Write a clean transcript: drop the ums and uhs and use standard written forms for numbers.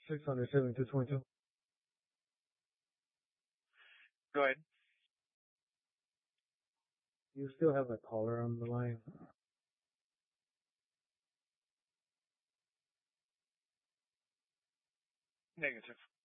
672.22. Go ahead. You still have a caller on the line. Negative.